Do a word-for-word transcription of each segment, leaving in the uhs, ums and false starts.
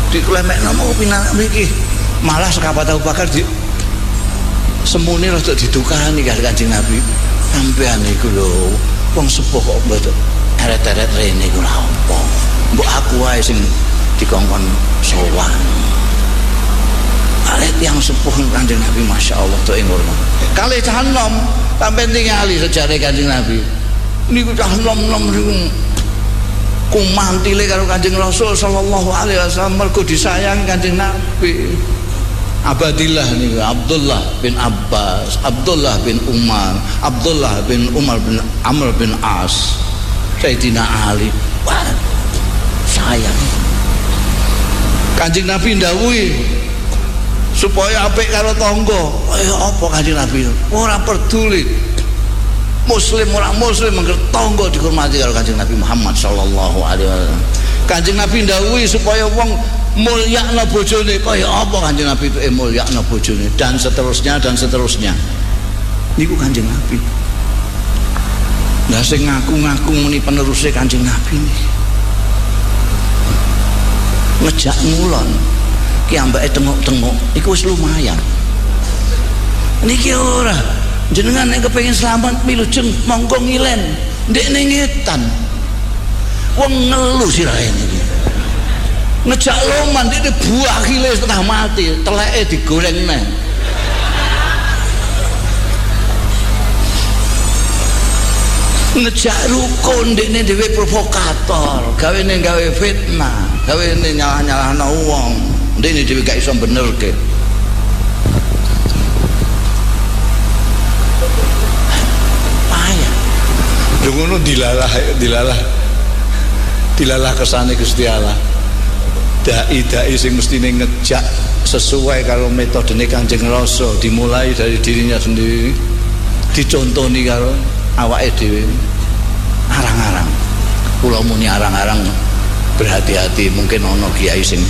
diklemekno mau pinak mriki. Malah sekabat Abu Bakar di semune rada didukani karo Kanjeng Nabi. Sampeyan iku lho wong sepuh kok mboten eret-eret rene iku lha apa? Mbok aku wae sing dikongkon sowan. Alet yang sepuh Kanjeng Nabi Masya Allah tuh ngurmat. Kalih cah enom sampeyan tingali sejarah Kanjeng Nabi. Niku cah enom-enom niku kumantile karo Kanjeng Rasul sallallahu alaihi wasallam mergo disayang Kanjeng Nabi. Abadillah nih Abdullah bin Abbas, Abdullah bin Umar, Abdullah bin Umar bin Amr bin As, Sayyidina Ali. Wah, sayang. Kanjeng Nabi ndawuhi supaya apik karo tangga. Kaya apa Kanjeng Nabi? Ora peduli muslim ora muslim mengger tangga dihormati karo Kanjeng Nabi Muhammad sallallahu alaihi wasallam. Kanjeng Nabi ndawuhi supaya wong mulyakna bojone kaya apa Kanjeng Nabi itu eh mulyakna bojone dan seterusnya dan seterusnya. Niku Kanjeng Nabi. Lah sing ngaku-ngaku muni peneruse Kanjeng Nabi niki. Ngejak ngulon ki ambake tengok-tengok iku wis lumayan. Niki ora jenengan nek kepengin selamat milujeng monggo ngilen ndekne ngetan. Wong ngelu sirahe niki. Ngejak loman ini buah kile setengah mati teleke digoreng neh. Ngejak rukun ini dhewe provokator gawe ning gawe fitnah gawe ning nyalah-nyalahna wong ndene dhewe gak iso benerke. Payah lho ngono dilalah dilalah dilalah kesane Gusti Allah. Dai-dai sing mestine ngejak sesuai kalau metodene Kanjeng Rasul dimulai dari dirinya sendiri dicontoni karo awake dhewe arang-arang. Kula muni arang-arang berhati-hati mungkin ana kiai sing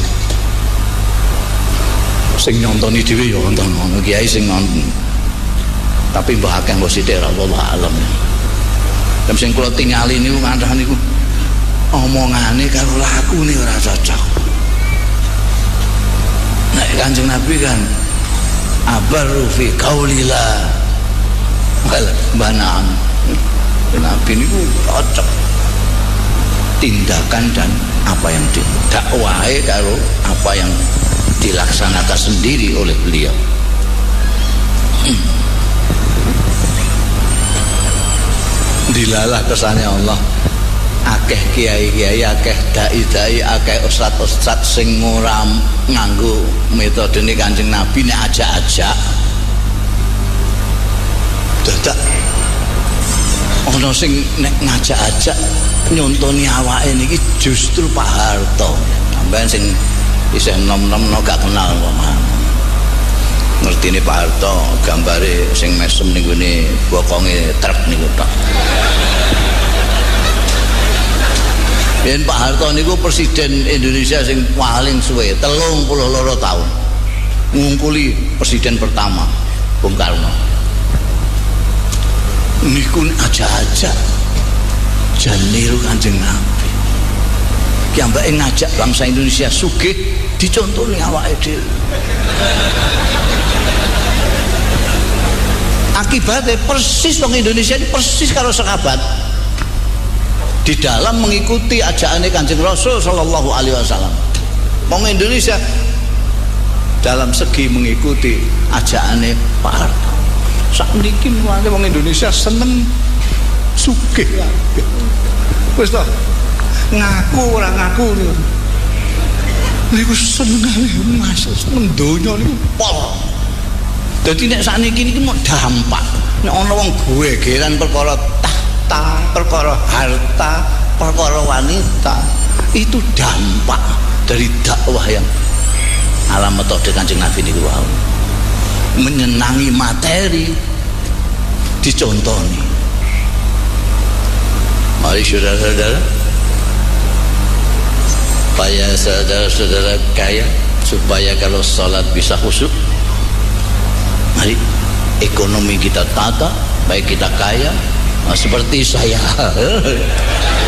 sing nyontoni dhewe ya wonten ana kiai sing nonton tapi mbah akeh mbok sithik wallahu alam. Dan sing kula tingali niku kanthah niku omongane karo lakune ora cocok. Nah, Kanjeng Nabi kan abaru fi qaulillah wal banam. Nabi niku cocok tindakan dan apa yang didakwahi karo apa yang dilaksanakan sendiri oleh beliau. hmm. Dilalah kesane Allah akeh kiai-kiai, akeh dai-dai, akeh ustad-ustad sing ora nganggo metodene Kanjeng Nabi nek ajak-ajak dadak ana sing nek ngajak-ajak nyontoni awake niki justru Pak Harto. Sampeyan sing isih nom-nomno gak kenal kok ngertine Pak Harto gambare sing mesem ning gone bokonge truk niku tok. Yen Pak Harto niku presiden Indonesia sing paling suwe telung puluh loro tahun ngungkuli presiden pertama Bung Karno. Niku aja-aja jan niru Kanjeng Nabi ki ambake ngajak bangsa Indonesia sugih dicontoni awake dhewe. Akibatnya persis wong Indonesia ini persis karo sekabat di dalam mengikuti ajaane Kanjeng Rasul sallallahu alaihi wasallam. Wong Indonesia dalam segi mengikuti ajaane Pak Harto. Sakniki mulane wong Indonesia seneng sugih. Wis to. Ngaku ora ngaku niku. Niku seneng Mas, seneng donya niku pol. Dadi nek sakniki niki mau dampak. Nek ana wong gegeran perkara tahta, perkara harta, perkara wanita, itu dampak dari dakwah yang ala metode Kanjeng Nabi niku wau. Menyenangi materi dicontoni. Mari saudara-saudara, supaya saudara-saudara kaya, supaya kalau sholat bisa khusyuk, mari ekonomi kita tata, baik kita kaya, nah, seperti saya